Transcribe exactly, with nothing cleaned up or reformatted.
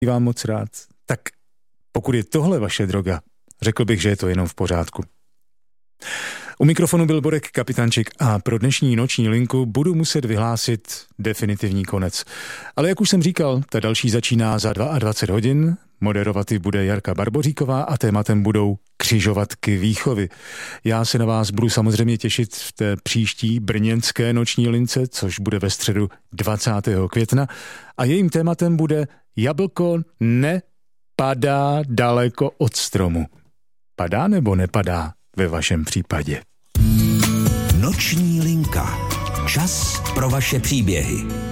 vám moc rád. Tak pokud je tohle vaše droga, řekl bych, že je to jenom v pořádku. U mikrofonu byl Borek Kapitančik a pro dnešní noční linku budu muset vyhlásit definitivní konec. Ale jak už jsem říkal, ta další začíná za dvacet dva hodin, moderovat ji bude Jarka Barboříková a tématem budou křižovatky výchovy. Já se na vás budu samozřejmě těšit v té příští brněnské noční lince, což bude ve středu dvacátého května a jejím tématem bude jablko nepadá daleko od stromu. Padá nebo nepadá ve vašem případě? Noční linka. Čas pro vaše příběhy.